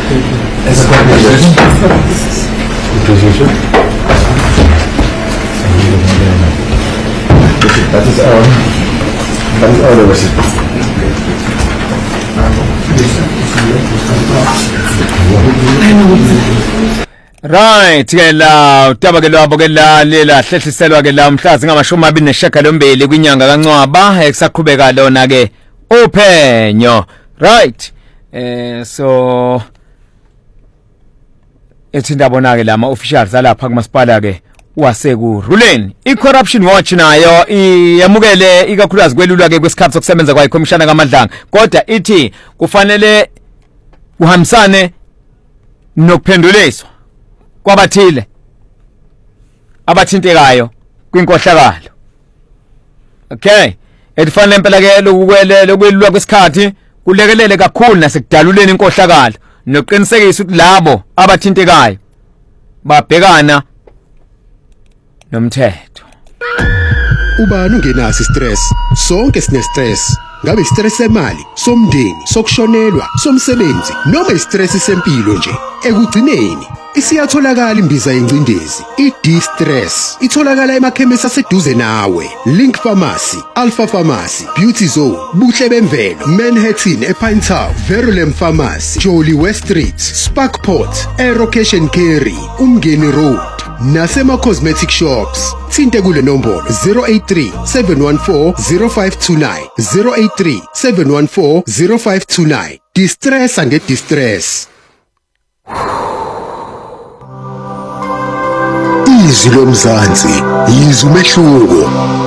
As a proposition. That is all the recipe. Right ke la utaba ke lwabo ke la lela hlehliselwa ke la mhlazi ngama28 kwinyanga kaNcwaba ekusaqhubeka lona ke uphenyo right so ethinda bona ke lama officials alapha kumasipala ke waseku Ruleni icorruption watch nayo iyamukele ikakhulukazi kwelulwa ke kwesikhathi sokusebenza kwayo ikhomishana kaMadlanga kodwa ithi kufanele kuhambisane nokuphenduliswa kwabathile abathintekayo kwinkohlakalo okay edifanele impela ke lokwelulwa kwesikhathi kulekelele kakhulu nasekudaluleni inkohlakalo noqinisekisa ukuthi labo abathintekayo babhekana nomthetho. Ubani ungenasi stress? Sonke sine stress. Ngabe stress semali, somndeni, sokushonelwa, somsebenzi, noma istress sempilo nje. Ekugcineni isiyatholakala imbiza yencindezi, i-D-Stress. Itholakala emakhemisi aseduze nawe. Link Pharmacy, Alpha Pharmacy, Beauty Zone, Buhle Bemvelo, Manhattan ePine Town, Verulam Pharmacy, Jolly West Street, Sparkport, Aero Cash and Carry, Umngeni Road. Nasema Cosmetic Shops. Thinte kule nombolo 083 714 0529 083 714 0529. Distress and distress. Izwi lomzansi, izwi umehluko.